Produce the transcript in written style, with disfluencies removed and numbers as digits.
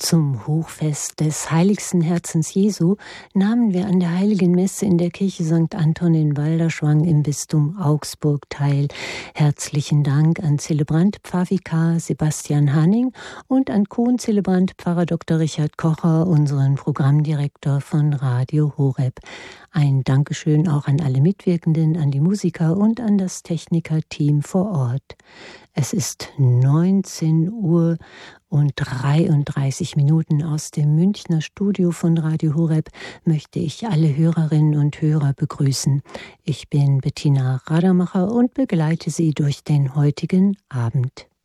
Zum Hochfest des Heiligsten Herzens Jesu nahmen wir an der Heiligen Messe in der Kirche St. Anton in Balderschwang im Bistum Augsburg teil. Herzlichen Dank an Zelebrant Pfarrvikar Sebastian Hanning und an Chronzelebrant Pfarrer Dr. Richard Kocher, unseren Programmdirektor von Radio Horeb. Ein Dankeschön auch an alle Mitwirkenden, an die Musiker und an das Technikerteam vor Ort. Es ist 19 Uhr und 33 Minuten. Aus dem Münchner Studio von Radio Horeb möchte ich alle Hörerinnen und Hörer begrüßen. Ich bin Bettina Radermacher und begleite Sie durch den heutigen Abend.